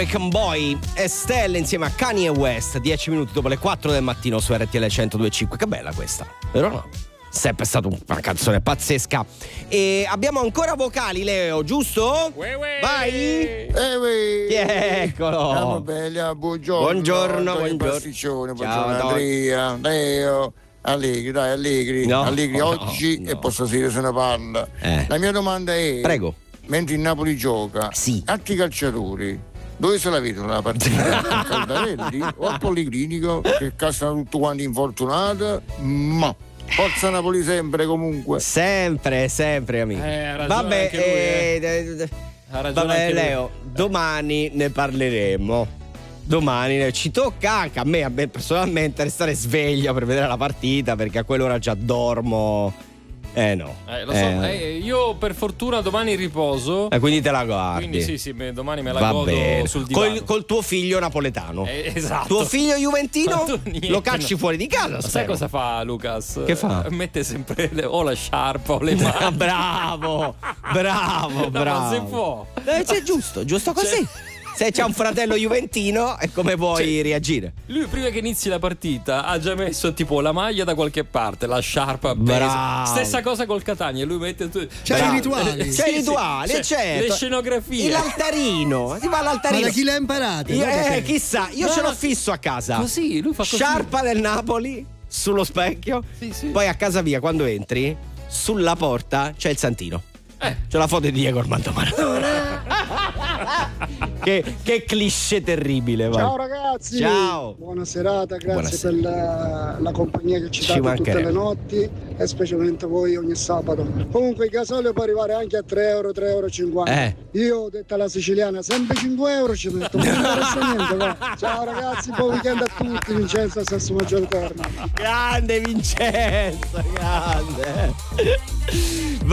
American Boy, Estelle insieme a Kanye West, 10 minuti dopo le 4 del mattino su RTL 102.5. Che bella questa, vero no? Sempre stata una canzone pazzesca. E abbiamo ancora vocali, Leo, giusto? Vai! Eccolo! Ciao bella, buongiorno. Buongiorno. Buongiorno Andrea, Leo. Allegri. No, Allegri no, oggi no. e posso dire se ne parla. La mia domanda è: prego. Mentre il Napoli gioca, sì, altri calciatori dove se la vedono la partita? A Caldarelli o al Policlinico che cassano tutti quanti infortunati? Ma forza Napoli sempre, comunque. Sempre amico. Vabbè, vabbè Leo, domani ne parleremo. Domani ci tocca anche a me personalmente restare sveglio per vedere la partita, perché a quell'ora già dormo. No. Lo so, io per fortuna domani riposo. Quindi te la guardi. Quindi sì, domani me la godo sul divano. Col tuo figlio napoletano. Esatto. Tuo figlio juventino lo cacci fuori di casa. Sai cosa fa Lucas? Che fa? Mette sempre o la sciarpa o le mani. bravo. Ma si può. C'è giusto così. Se c'è un fratello juventino, è come vuoi reagire? Lui prima che inizi la partita ha già messo tipo la maglia da qualche parte, la sciarpa appesa. Stessa cosa col Catania, lui mette i rituali. C'è i rituali, certo. Le scenografie. L'altarino, si va all'altarino. Ma da chi l'ha imparato? Chissà, io ce l'ho fisso a casa. Così, lui fa così. Sciarpa del Napoli sullo specchio. Sì. Poi a casa via, quando entri, sulla porta c'è il santino. C'è la foto di Diego Armando Maradona. che cliché terribile. Vai. Ciao ragazzi. Ciao. Buona serata, grazie per la compagnia che ci date tutte le notti e specialmente voi ogni sabato. Comunque il gasolio può arrivare anche a 3 euro, 3,50 euro. Io ho detto alla siciliana, sempre 5 euro ci metto, non mi interessa niente. Va. Ciao ragazzi, buon weekend a tutti. Vincenzo a Sasso Maggiore Terme. Grande Vincenzo, grande.